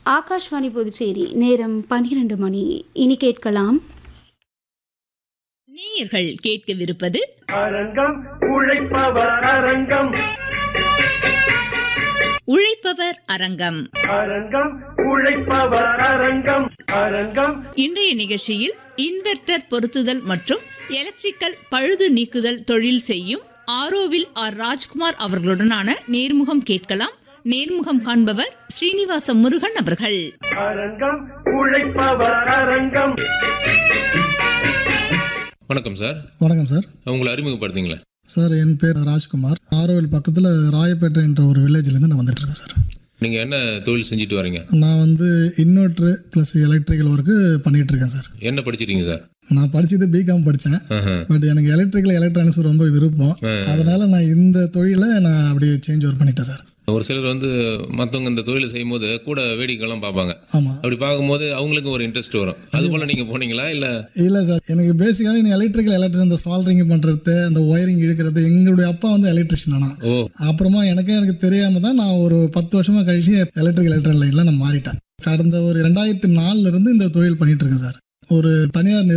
ஆகாஷ்வாணி புதுச்சேரி. நேரம் 12 மணி. இனி கேட்கலாம். நேயர்கள் கேட்கவிருப்பது அரங்கம் உழைப்பவர் அரங்கம். உழைப்பவர் அரங்கம். அரங்கம் உழைப்பவர் அரங்கம். அரங்கம். இன்றைய நிகழ்ச்சியில் இன்வெர்டர் பொருத்துதல் மற்றும் எலக்ட்ரிக்கல் பழுது நீக்குதல் தொழில் செய்யும் ஆரோவில் ஆர் ராஜ்குமார் அவர்களுடனான நேர்முகம் கேட்கலாம். நேர்முகம் காண்பவர் ஸ்ரீனிவாச முருகன் அவர்கள். அரங்கம் உழைப்பவர் அரங்கம். வணக்கம் சார். வணக்கம் சார். உங்களை அறிமுகப்படுத்திங்களா சார்? என் பேர் ராஜ்குமார். ஆரோவில் பக்கத்தில் ராயப்பேட்டை என்ற ஒரு வில்லேஜ்லேருந்து நான் வந்துட்டு இருக்கேன் சார். நீங்கள் என்ன தொழில் செஞ்சுட்டு வரீங்க? நான் இன்வெர்ட்ரு ப்ளஸ் எலக்ட்ரிக்கல் ஒர்க்கு பண்ணிகிட்டு இருக்கேன் சார். என்ன படிச்சிருக்கீங்க சார்? நான் படித்தது பிகாம் படித்தேன். பட் எனக்கு எலக்ட்ரிக்கல் எலக்ட்ரானிக்ஸ் ரொம்ப விருப்பம். அதனால் நான் இந்த தொழிலை நான் அப்படியே சேஞ்ச் ஓவர் பண்ணிட்டேன் சார். ஒரு சிலர் மற்றவங்க இந்த தொழிலை செய்யும் போது கூட வேடிக்கைலாம் பார்ப்பாங்க. ஆமாம். அப்படி பார்க்கும்போது அவங்களுக்கு ஒரு இன்ட்ரெஸ்ட் வரும். அது போல் நீங்கள் போனீங்களா? இல்லை சார், எனக்கு பேசிக்காக இந்த எலக்ட்ரிக்கல் இந்த சால்ட்ரிங் பண்ணுறது, அந்த ஒயரிங் இழுக்கிறது, எங்களுடைய அப்பா எலக்ட்ரிஷியன். ஆனால் அப்புறமா எனக்கு தெரியாமல் தான் நான் ஒரு 10 வருஷமாக கழிச்சு எலக்ட்ரிக்கல் லைனில் நான் மாறிட்டேன். கடந்த ஒரு 2004 இந்த தொழில் பண்ணிட்டு இருக்கேன் சார். ஒரு தனியார்